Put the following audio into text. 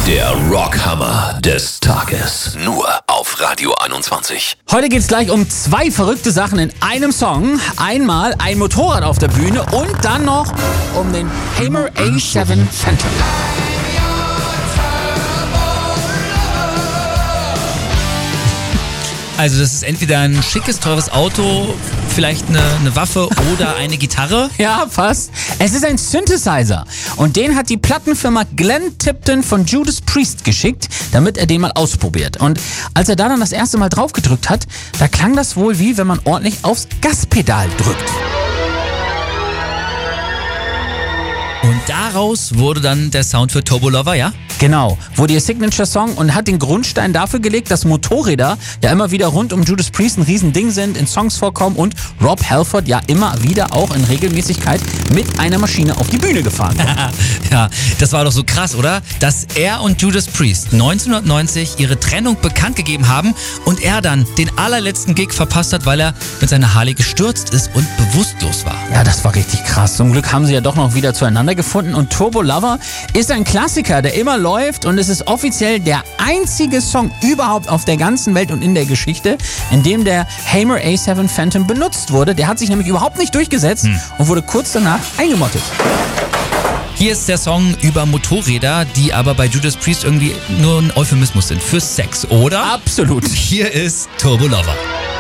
Der Rockhammer des Tages. Nur auf Radio 21. Heute geht's gleich um 2 verrückte Sachen in einem Song. Einmal ein Motorrad auf der Bühne und dann noch um den Hamer A7 Phantom. Also das ist entweder ein schickes, teures Auto, vielleicht eine Waffe oder eine Gitarre. Ja, fast. Es ist ein Synthesizer und den hat die Plattenfirma Glenn Tipton von Judas Priest geschickt, damit er den mal ausprobiert. Und als er da dann das erste Mal drauf gedrückt hat, da klang das wohl wie, wenn man ordentlich aufs Gaspedal drückt. Und daraus wurde dann der Sound für Turbo Lover, ja? Genau, wurde ihr Signature-Song und hat den Grundstein dafür gelegt, dass Motorräder ja immer wieder rund um Judas Priest ein Riesending sind, in Songs vorkommen und Rob Halford ja immer wieder auch in Regelmäßigkeit mit einer Maschine auf die Bühne gefahren wird. Ja, das war doch so krass, oder? Dass er und Judas Priest 1990 ihre Trennung bekannt gegeben haben und er dann den allerletzten Gig verpasst hat, weil er mit seiner Harley gestürzt ist und bewusstlos war. Ja, das war richtig krass. Zum Glück haben sie ja doch noch wieder zueinander gefunden und Turbo Lover ist ein Klassiker, der immer läuft und es ist offiziell der einzige Song überhaupt auf der ganzen Welt und in der Geschichte, in dem der Hamer A7 Phantom benutzt wurde. Der hat sich nämlich überhaupt nicht durchgesetzt und wurde kurz danach eingemottet. Hier ist der Song über Motorräder, die aber bei Judas Priest irgendwie nur ein Euphemismus sind für Sex, oder? Absolut. Hier ist Turbo Lover.